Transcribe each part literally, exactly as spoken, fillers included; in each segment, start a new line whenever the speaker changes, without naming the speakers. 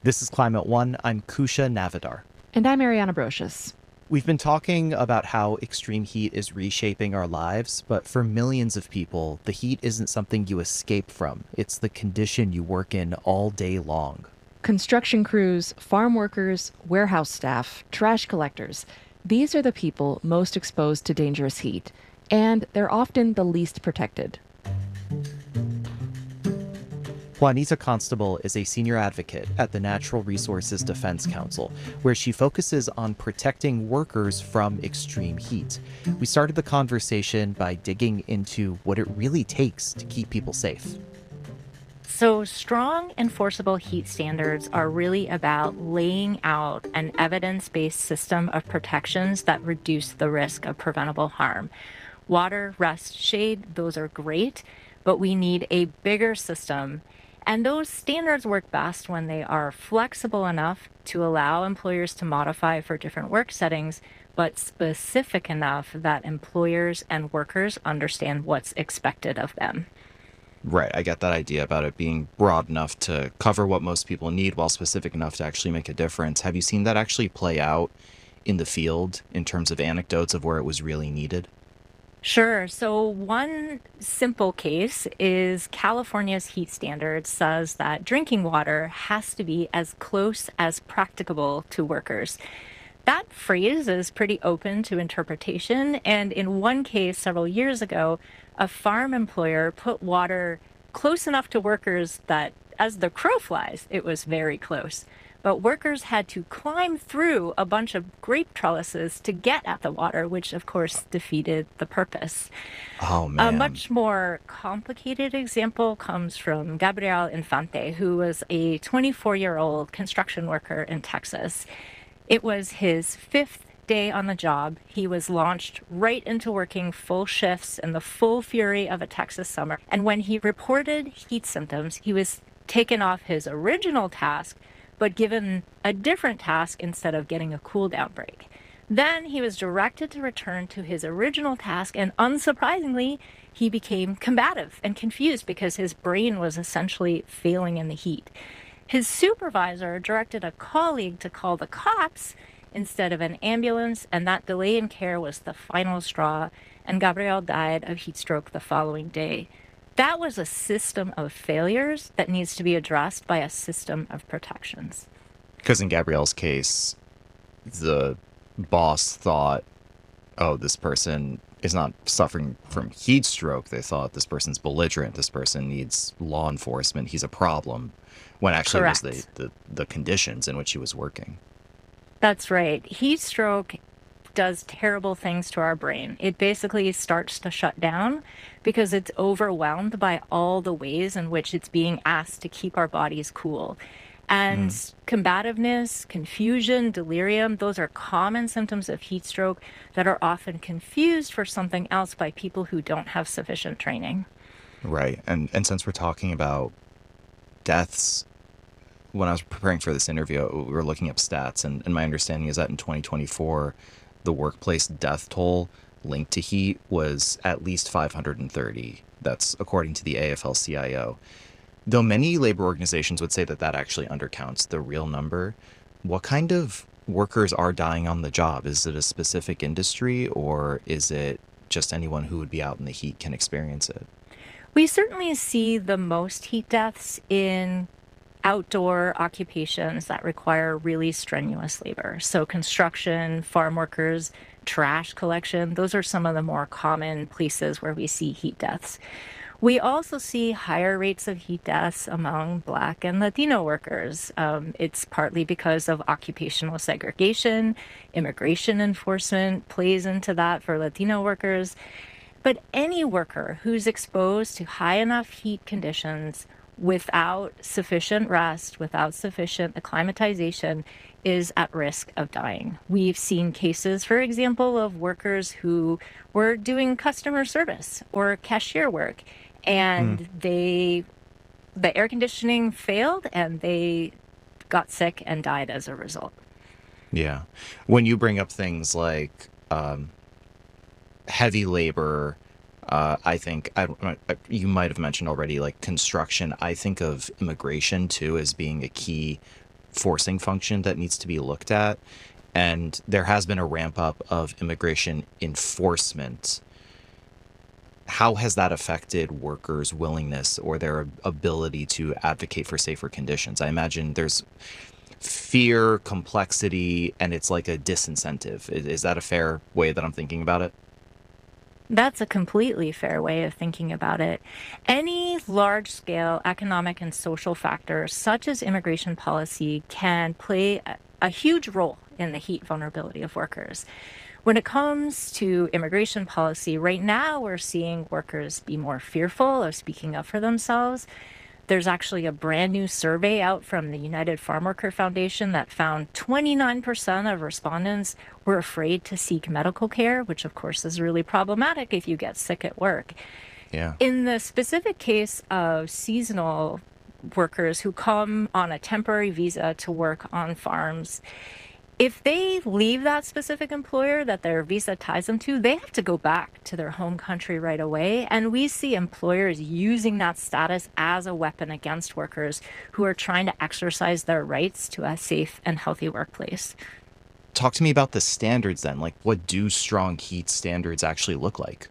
This is Climate One. I'm Kusha Navidar.
And I'm Ariana Brocious.
We've been talking about how extreme heat is reshaping our lives, but for millions of people, the heat isn't something you escape from. It's the condition you work in all day long.
Construction crews, farm workers, warehouse staff, trash collectors. These are the people most exposed to dangerous heat, and they're often the least protected.
Juanita Constable is a senior advocate at the Natural Resources Defense Council, where she focuses on protecting workers from extreme heat. We started the conversation by digging into what it really takes to keep people safe.
So strong enforceable heat standards are really about laying out an evidence-based system of protections that reduce the risk of preventable harm. Water, rest, shade, those are great, but we need a bigger system. And those standards work best when they are flexible enough to allow employers to modify for different work settings, but specific enough that employers and workers understand what's expected of them.
Right. I get that idea about it being broad enough to cover what most people need while specific enough to actually make a difference. Have you seen that actually play out in the field in terms of anecdotes of where it was really needed?
Sure. So one simple case is California's heat standard says that drinking water has to be as close as practicable to workers. That phrase is pretty open to interpretation. And in one case several years ago, a farm employer put water close enough to workers that as the crow flies, it was very close. But workers had to climb through a bunch of grape trellises to get at the water, which of course defeated the purpose.
Oh,
A
man.
much more complicated example comes from Gabriel Infante, who was a twenty-four-year-old construction worker in Texas. It was his fifth day on the job. He was launched right into working full shifts in the full fury of a Texas summer. And when he reported heat symptoms, he was taken off his original task, but given a different task instead of getting a cool down break. Then he was directed to return to his original task, and unsurprisingly, he became combative and confused because his brain was essentially failing in the heat. His supervisor directed a colleague to call the cops instead of an ambulance, and that delay in care was the final straw, and Gabriel died of heat stroke the following day. That was a system of failures that needs to be addressed by a system of protections.
Because in Gabrielle's case, the boss thought, oh, this person is not suffering from heat stroke. They thought this person's belligerent. This person needs law enforcement. He's a problem. When actually it was the,
Correct.
the, the conditions in which he was working.
That's right. Heat stroke does terrible things to our brain. It basically starts to shut down because it's overwhelmed by all the ways in which it's being asked to keep our bodies cool. And
Mm.
combativeness, confusion, delirium, those are common symptoms of heat stroke that are often confused for something else by people who don't have sufficient training.
Right. And and since we're talking about deaths, when I was preparing for this interview, we were looking up stats, and, and my understanding is that in twenty twenty-four, the workplace death toll linked to heat was at least five hundred thirty. That's according to the A F L C I O. Though many labor organizations would say that that actually undercounts the real number, what kind of workers are dying on the job? Is it a specific industry, or is it just anyone who would be out in the heat can experience it?
We certainly see the most heat deaths in outdoor occupations that require really strenuous labor. So construction, farm workers, trash collection, those are some of the more common places where we see heat deaths. We also see higher rates of heat deaths among Black and Latino workers. Um, it's partly because of occupational segregation, immigration enforcement plays into that for Latino workers. But any worker who's exposed to high enough heat conditions without sufficient rest, without sufficient acclimatization, is at risk of dying. We've seen cases, for example, of workers who were doing customer service or cashier work,
Mm.
and they the air conditioning failed and they got sick and died as a result.
Yeah. When you bring up things like um, heavy labor, uh, I think I, don't- I- you might have mentioned already, like construction. I think of immigration too as being a key forcing function that needs to be looked at. And there has been a ramp up of immigration enforcement. How has that affected workers' willingness or their ability to advocate for safer conditions? I imagine there's fear, complexity, and it's like a disincentive. Is, is that a fair way that I'm thinking about it?
That's a completely fair way of thinking about it. Any large scale economic and social factor, such as immigration policy, can play a, a huge role in the heat vulnerability of workers. When it comes to immigration policy, right now we're seeing workers be more fearful of speaking up for themselves. There's actually a brand new survey out from the United Farm Worker Foundation that found twenty-nine percent of respondents were afraid to seek medical care, which of course is really problematic if you get sick at work.
Yeah.
In the specific case of seasonal workers who come on a temporary visa to work on farms, if they leave that specific employer that their visa ties them to, they have to go back to their home country right away. And we see employers using that status as a weapon against workers who are trying to exercise their rights to a safe and healthy workplace.
Talk to me about the standards then. Like, what do strong heat standards actually look like?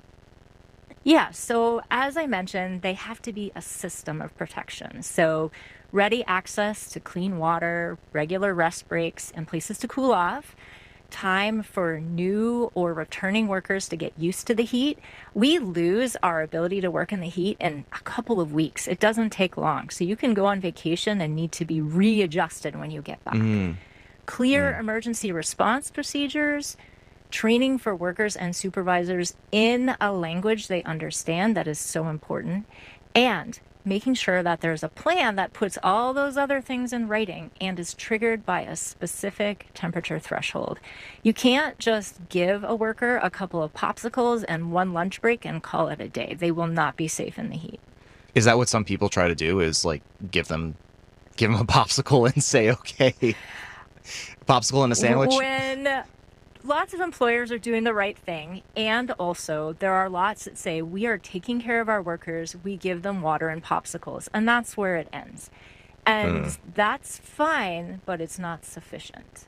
Yeah, so as I mentioned, they have to be a system of protection. So ready access to clean water, regular rest breaks, and places to cool off, time for new or returning workers to get used to the heat. We lose our ability to work in the heat in a couple of weeks. It doesn't take long. So you can go on vacation and need to be readjusted when you get back.
Mm.
Clear
Mm.
emergency response procedures, training for workers and supervisors in a language they understand that is so important, and making sure that there's a plan that puts all those other things in writing and is triggered by a specific temperature threshold. You can't just give a worker a couple of popsicles and one lunch break and call it a day. They will not be safe in the heat.
Is that what some people try to do? Is like give them give them a popsicle and say, okay, popsicle and a sandwich?
When lots of employers are doing the right thing, and also there are lots that say we are taking care of our workers, we give them water and popsicles, and that's where it ends. And
Mm.
that's fine, but it's not sufficient.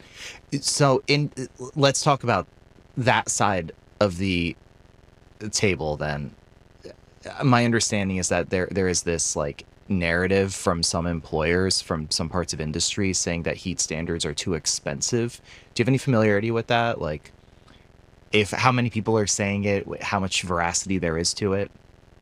So in let's talk about that side of the table then. My understanding is that there there is this like narrative from some employers from some parts of industry saying that heat standards are too expensive. Do you have any familiarity with that? Like if how many people are saying it, wh- how much veracity there is to it?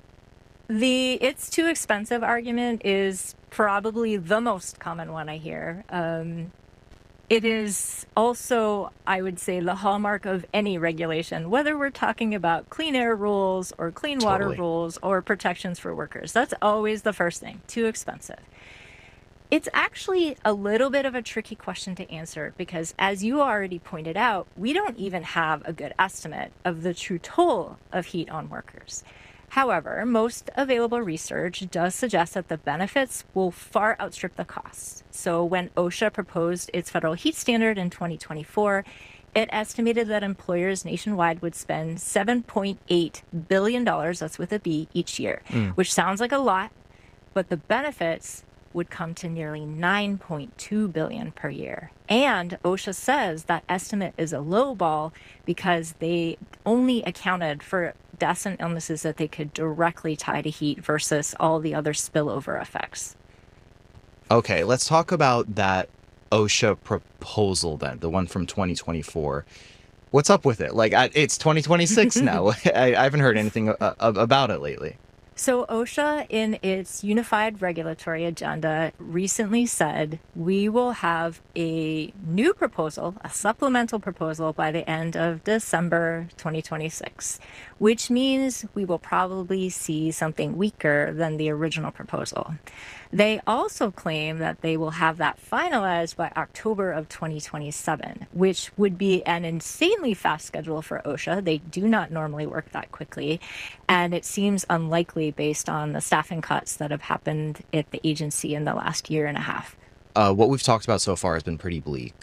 The it's too expensive argument is probably the most common one I hear. Um, it is also, I would say, the hallmark of any regulation, whether we're talking about clean air rules or clean water
Totally.
rules or protections for workers. That's always the first thing, too expensive. It's actually a little bit of a tricky question to answer because, as you already pointed out, we don't even have a good estimate of the true toll of heat on workers. However, most available research does suggest that the benefits will far outstrip the costs. So when OSHA proposed its federal heat standard in twenty twenty-four, it estimated that employers nationwide would spend seven point eight billion dollars, that's with a B, each year,
Mm.
which sounds like a lot, but the benefits would come to nearly nine point two billion dollars per year. And OSHA says that estimate is a low ball because they only accounted for deaths and illnesses that they could directly tie to heat versus all the other spillover effects.
Okay, let's talk about that OSHA proposal then, the one from twenty twenty-four. What's up with it? Like, I, it's twenty twenty-six now. I, I haven't heard anything uh, about it lately.
So OSHA, in its unified regulatory agenda, recently said we will have a new proposal, a supplemental proposal, by the end of December twenty twenty-six, which means we will probably see something weaker than the original proposal. They also claim that they will have that finalized by October of twenty twenty-seven, which would be an insanely fast schedule for OSHA. They do not normally work that quickly, and it seems unlikely based on the staffing cuts that have happened at the agency in the last year and a half.
Uh, what we've talked about so far has been pretty bleak.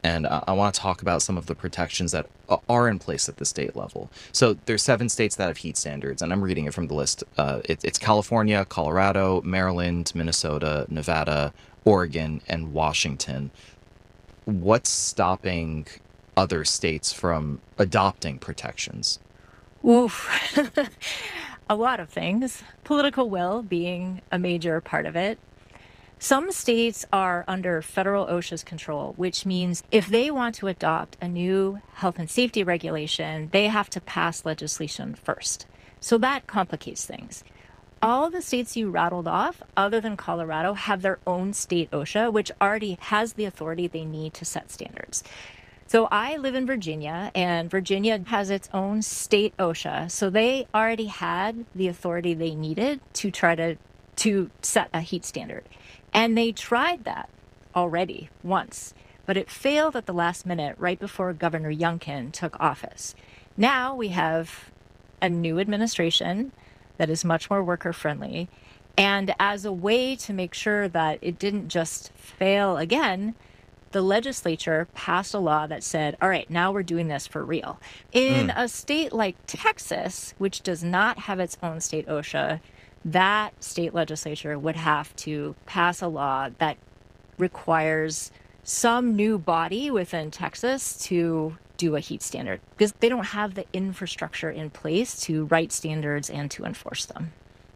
And uh, I want to talk about some of the protections that a- are in place at the state level. So there's seven states that have heat standards, and I'm reading it from the list. Uh, it, it's California, Colorado, Maryland, Minnesota, Nevada, Oregon, and Washington. What's stopping other states from adopting protections?
Oof. A lot of things. Political will being a major part of it. Some states are under federal OSHA's control, which means if they want to adopt a new health and safety regulation, they have to pass legislation first. So that complicates things. All the states you rattled off, other than Colorado, have their own state OSHA, which already has the authority they need to set standards. So I live in Virginia, and Virginia has its own state OSHA. So they already had the authority they needed to try to, to set a heat standard. And they tried that already once, but it failed at the last minute right before Governor Youngkin took office. Now we have a new administration that is much more worker friendly. And as a way to make sure that it didn't just fail again, the legislature passed a law that said, all right, now we're doing this for real. In mm. a state like Texas, which does not have its own state OSHA, that state legislature would have to pass a law that requires some new body within Texas to do a heat standard because they don't have the infrastructure in place to write standards and to enforce them.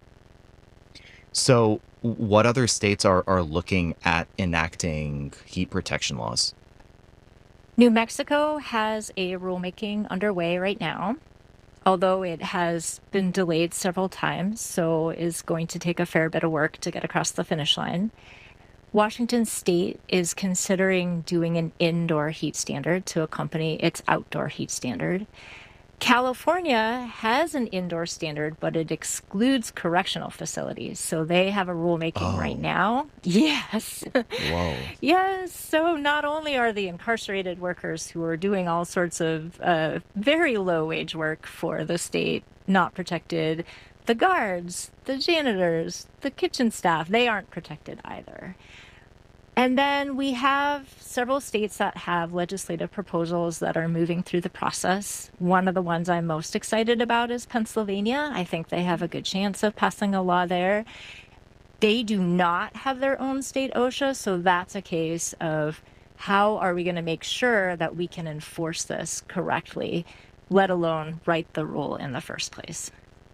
So what other states are, are looking at enacting heat protection laws?
New Mexico has a rulemaking underway right now, although it has been delayed several times, so is going to take a fair bit of work to get across the finish line. Washington State is considering doing an indoor heat standard to accompany its outdoor heat standard. California has an indoor standard, but it excludes correctional facilities. So they have a rulemaking
Oh.
right now. Yes.
Whoa.
Yes. So not only are the incarcerated workers who are doing all sorts of uh, very low wage work for the state not protected, the guards, the janitors, the kitchen staff, they aren't protected either. And then we have several states that have legislative proposals that are moving through the process. One of the ones I'm most excited about is Pennsylvania. I think they have a good chance of passing a law there. They do not have their own state OSHA, so that's a case of how are we going to make sure that we can enforce this correctly, let alone write the rule in the first place.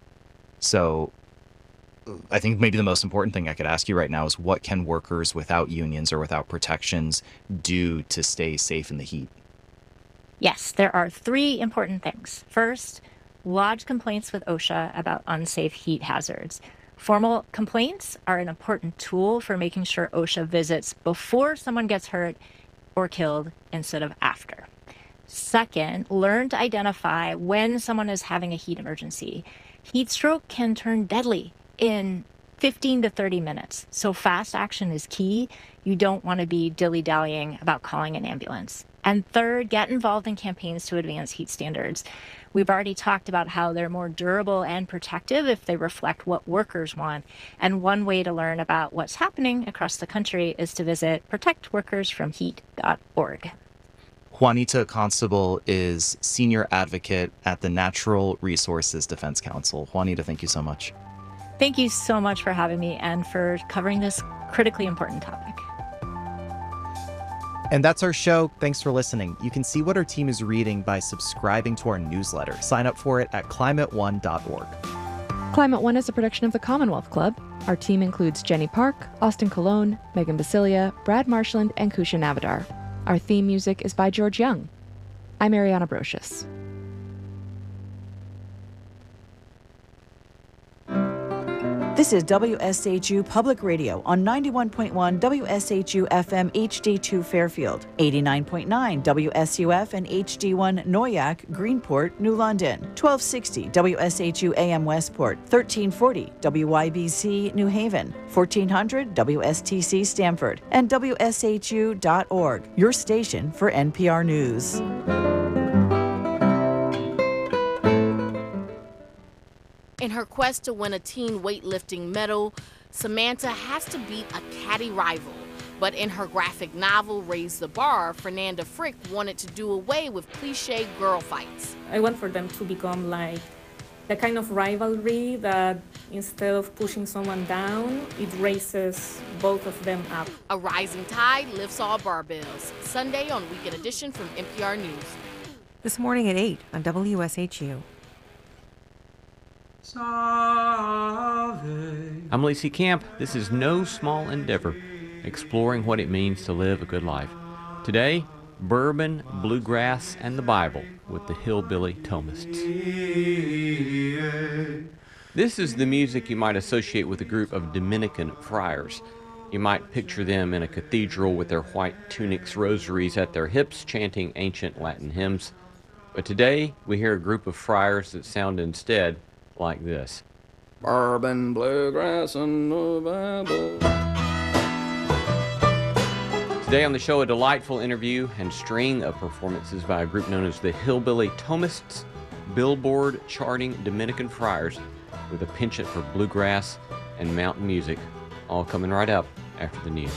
So I think maybe the most important thing I could ask you right now is what can workers without unions or without protections do to stay safe in the heat?
Yes, there are three important things. First, lodge complaints with OSHA about unsafe heat hazards. Formal complaints are an important tool for making sure OSHA visits before someone gets hurt or killed instead of after. Second, learn to identify when someone is having a heat emergency. Heat stroke can turn deadly in fifteen to thirty minutes. So fast action is key. You don't want to be dilly-dallying about calling an ambulance. And third, get involved in campaigns to advance heat standards. We've already talked about how they're more durable and protective if they reflect what workers want. And one way to learn about what's happening across the country is to visit protect workers from heat dot org.
Juanita Constable is senior advocate at the Natural Resources Defense Council. Juanita, thank you so much.
Thank you so much for having me and for covering this critically important topic.
And that's our show. Thanks for listening. You can see what our team is reading by subscribing to our newsletter. Sign up for it at climate one dot org.
Climate One is a production of the Commonwealth Club. Our team includes Jenny Park, Austin Colon, Megan Basilia, Brad Marshland, and Kusha Navadar. Our theme music is by George Young. I'm Ariana Brocious.
This is W S H U Public Radio on ninety-one point one W S H U F M H D two Fairfield, eighty-nine point nine W S U F and H D one Noyak, Greenport, New London, twelve sixty W S H U A M Westport, thirteen forty W Y B C New Haven, fourteen hundred W S T C Stamford, and W S H U dot org, your station for N P R News.
In her quest to win a teen weightlifting medal, Samantha has to beat a catty rival. But in her graphic novel, Raise the Bar, Fernanda Frick wanted to do away with cliche girl fights.
I want for them to become like the kind of rivalry that instead of pushing someone down, it raises both of them up.
A rising tide lifts all barbells. Sunday on Weekend Edition from N P R News.
This morning at eight on W S H U.
I'm Lacey Camp. This is No Small Endeavor, exploring what it means to live a good life. Today, bourbon, bluegrass, and the Bible with the Hillbilly Thomists. This is the music you might associate with a group of Dominican friars. You might picture them in a cathedral with their white tunics, rosaries at their hips, chanting ancient Latin hymns. But today, we hear a group of friars that sound instead like this.
Bourbon, bluegrass, and the Bible.
Today on the show, a delightful interview and string of performances by a group known as the Hillbilly Thomists, Billboard charting Dominican friars with a penchant for bluegrass and mountain music, all coming right up after the news.